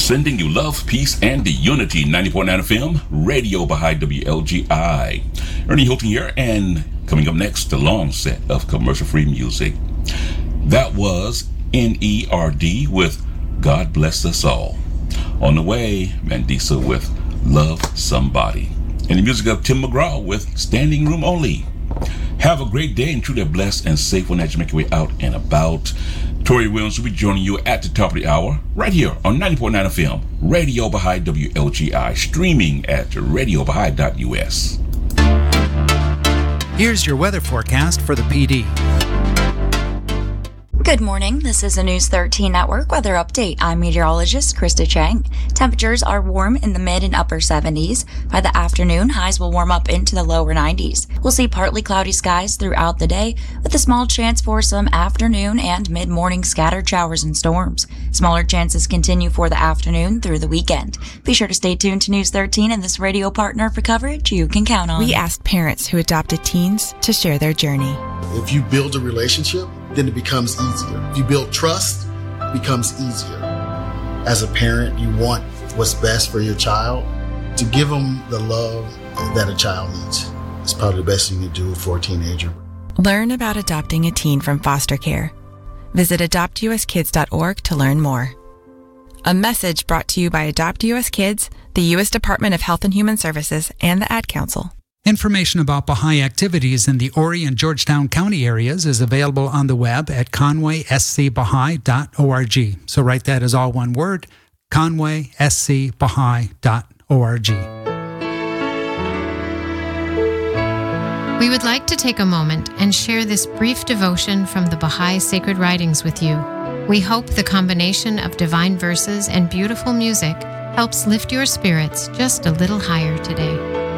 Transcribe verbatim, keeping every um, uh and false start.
sending you love, peace, and the unity. ninety point nine F M, Radio Baha'i W L G I. Ernie Hilton here, and coming up next, a long set of commercial-free music. That was N E R D with God Bless Us All. On the way, Mandisa with Love Somebody. And the music of Tim McGraw with Standing Room Only. Have a great day and truly blessed and safe when you make your way out and about. Tori Williams will be joining you at the top of the hour right here on ninety point nine F M, Radio Baha'i W L G I, streaming at radio baha'i dot U S. Here's your weather forecast for the P D. Good morning. This is a News thirteen Network weather update. I'm meteorologist Krista Chang. Temperatures are warm in the mid and upper seventies. By the afternoon, highs will warm up into the lower nineties. We'll see partly cloudy skies throughout the day with a small chance for some afternoon and mid-morning scattered showers and storms. Smaller chances continue for the afternoon through the weekend. Be sure to stay tuned to News thirteen and this radio partner for coverage you can count on. We asked parents who adopted teens to share their journey. If you build a relationship, then it becomes easier. If you build trust, it becomes easier. As a parent, you want what's best for your child. To give them the love that a child needs is probably the best thing you do for a teenager. Learn about adopting a teen from foster care. Visit adopt u s kids dot org to learn more. A message brought to you by Adopt U S Kids, the U S Department of Health and Human Services, and the Ad Council. Information about Baha'i activities in the Horry and Georgetown County areas is available on the web at conway s c baha'i dot org. So write that as all one word, conway s c baha'i dot org. We would like to take a moment and share this brief devotion from the Baha'i Sacred Writings with you. We hope the combination of divine verses and beautiful music helps lift your spirits just a little higher today.